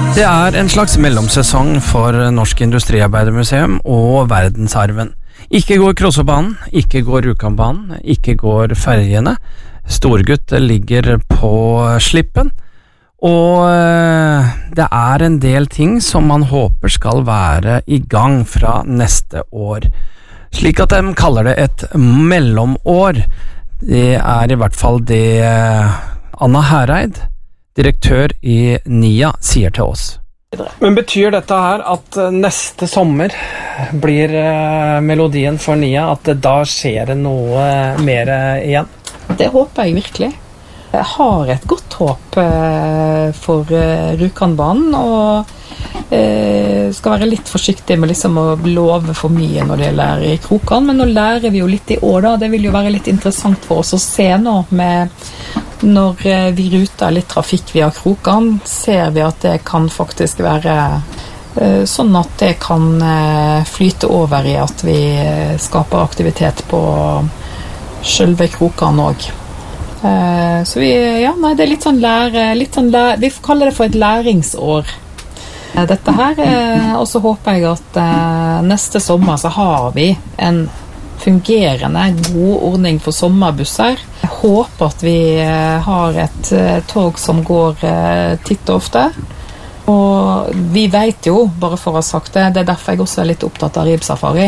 Det en slags mellomsesong for Norsk Industriarbeidermuseum og verdensarven. Ikke går Krossobanen, ikke går Rjukanbanen, ikke går ferjene. Storgutt ligger på slippen, og det en del ting som man håper skal være i gang fra neste år. Slik at de kaller det et mellomår. Det i hvert fall det Anna Hereid, direktør i NIA, sier til oss. Men betyr dette her at neste sommer blir melodien for NIA, at da skjer det noe mer igjen? Det håper jeg virkelig. Jeg har et godt håp for Rjukanbanen, og skal være litt forsiktig med liksom å love for mye når det gjelder i Krokan, men nå lærer vi jo litt i år da. Det vil jo være litt interessant for oss å se nå når vi ruter litt trafikk via Krokan, ser vi at det kan faktisk være sånn at det kan flyte over i at vi skaper aktivitet på selve Krokan også. Så det litt sånn vi kaller det for et læringsår. Dette her, og så håper jeg at neste sommer så har vi en fungerende, god ordning for sommerbusser. Jeg håper at vi har et tog som går titt og ofte. Og vi vet jo, bare for å ha sagt det, det derfor jeg også litt opptatt av Ribsafari.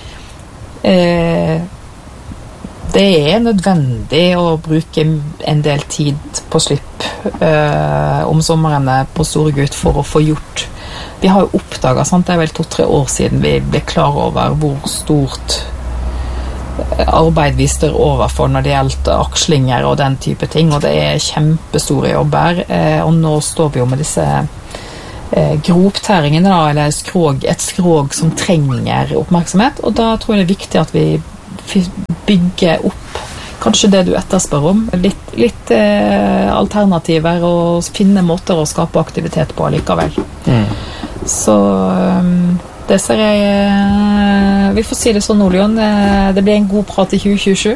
Det nødvendig å bruke en del tid på slipp om sommerene på Storgutt for å få gjort. Vi har jo oppdaget, det vel 2-3 år siden vi ble klar over hvor stort arbeid vi står overfor når det gjelder akslinger og den type ting, og det kjempestore jobber, og nå står vi jo med disse groptæringene da, eller et skrog som trenger oppmerksomhet, og da tror jeg det viktig at vi bygger opp kanskje det du etterspør om, litt alternativer og finne måter å skape aktivitet på likevel. Så det ser jeg, vi får si det sånn, Olion, det blir en god prat i 2027.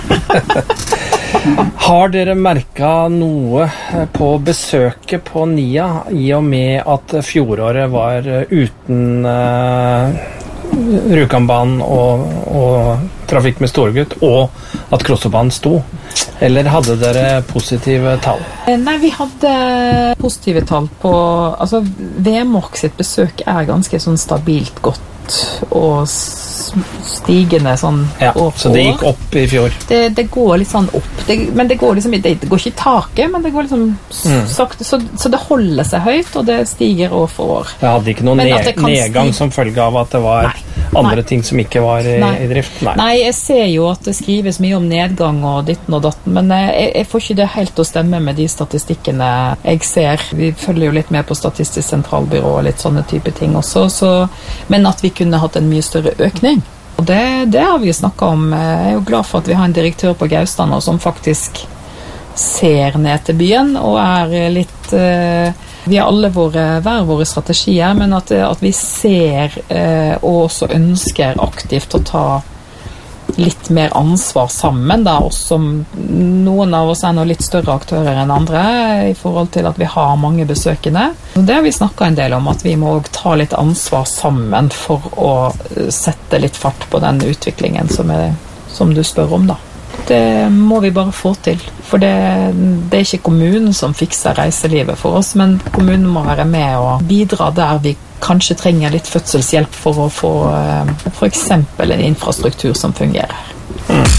Har dere merket noe på besøket på NIA i og med at fjoråret var uten Rjukanbanen og trafikk med Storgutt, og at Krossobanen sto? Eller hadde dere positive tall? Nei, vi hadde positive tall på, altså Vemork sitt besøk ganske sånn stabilt godt og stigende sånn år. Så det gikk opp i fjor? Det går litt sånn opp, men det går liksom, det går ikke i taket, men det går liksom sakte, så det holder seg høyt, og det stiger år for år. Det hadde ikke noen nedgang som følge av at det var andre ting som ikke var i drift? Nei, jeg ser jo at det skrives mye om nedgang og ditten og datten, men jeg får ikke det helt å stemme med de statistikkene jeg ser. Vi følger jo litt med på Statistisk sentralbyrå og litt sånne type ting også, men at vi kunne hatt en mye større økning. Og det har vi jo snakket om. Jeg jo glad for at vi har en direktør på Gaustan som faktisk ser ned til byen, og litt vi har alle hver våre strategier, men at vi ser og også ønsker aktivt å ta litt mer ansvar sammen da, og som noen av oss nå litt større aktører enn andre i forhold til at vi har mange besøkende. Det har vi snakket en del om, at vi må ta litt ansvar sammen for å sette litt fart på den utviklingen som du spør om da. Det må vi bare få til, for det ikke kommunen som fikser reiselivet for oss, men kommunen må være med og bidra der vi kanskje trenger litt fødselshjelp for å få for eksempel en infrastruktur som fungerer.